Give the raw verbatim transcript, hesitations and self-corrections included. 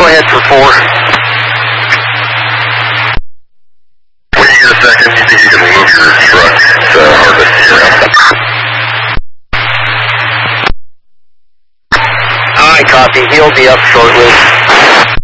ahead for four. When you get a second, you think you can move your truck? It's uh, hard to see around. Alright, copy. He'll be up shortly.